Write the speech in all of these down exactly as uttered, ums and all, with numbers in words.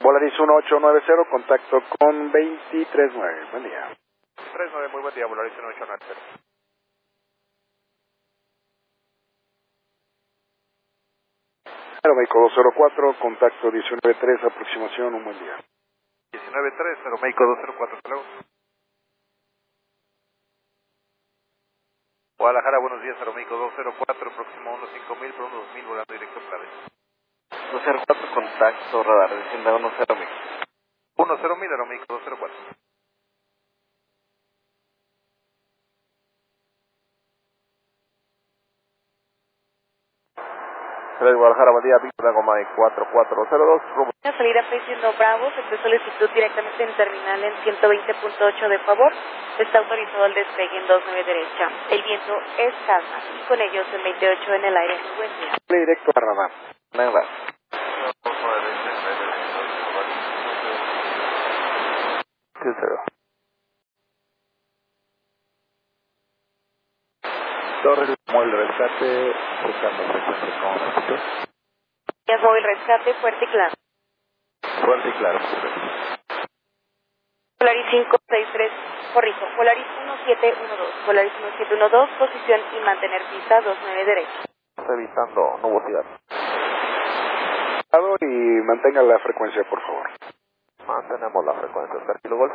Volaris uno ocho nueve cero, contacto con veintitrés nueve, buen día. tres nueve, muy buen día, Volaris uno ocho nueve cero. Cero México dos cero cuatro, contacto diecinueve tres, aproximación, un buen día. diecinueve tres, cero México dos cero cuatro, hasta luego. Guadalajara, buenos días, cero México dos cero cuatro, próximo uno cinco mil, por uno dos mil, volando directo para vez. dos cero cuatro, contacto radar, descienda uno cero mil. uno cero mil, cero México dos cero cuatro. Tres Guadalajara, buen día, Víctor Gomay cuatro cuatro cero dos, rumbo. La salida Face Bravo, se te solicitud directamente en terminal en ciento veinte punto ocho de favor. Está autorizado el despegue en dos nueve derecha. El viento es calma y con ellos en veintiocho en el aire. Muy buen día. Directo a radar. Nada. Sí, cero. Torres, Móvil Rescate, buscando frecuencia con nosotros. Días Móvil Rescate, fuerte y claro. Fuerte y claro. Polaris cinco seis tres, corrijo. Polaris uno siete uno dos. Polaris uno siete uno dos, posición y mantener pista dos nueve derecha. Evitando nubosidad. Y mantenga la frecuencia, por favor. Mantenemos la frecuencia, Oscar Kilo Golf.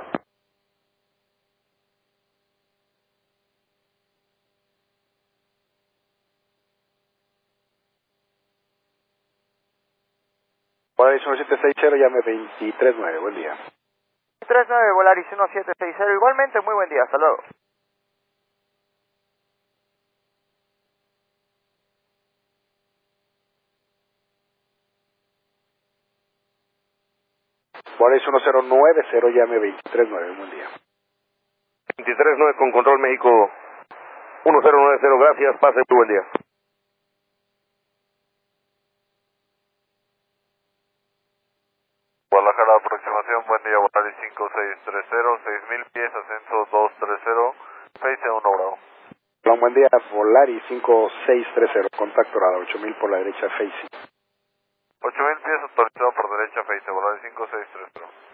Volaris uno siete seis cero, llame veintitrés nueve, buen día. tres nueve, Volaris uno siete seis cero, igualmente, muy buen día, hasta luego. Volaris uno cero nueve cero, llame veintitrés nueve, buen día. veintitrés nueve con control México uno cero nueve cero, gracias, pase muy buen día. Guadalajara, aproximación, buen día, Volaris cinco seis tres cero, seis mil pies, ascenso dos tres cero, Face uno Bravo. Hola, buen día, Volaris cinco seis tres cero, contacto radar, ocho mil por la derecha, Face. ocho mil pies, autorizado por derecha, Face, Volaris cinco seis tres cero.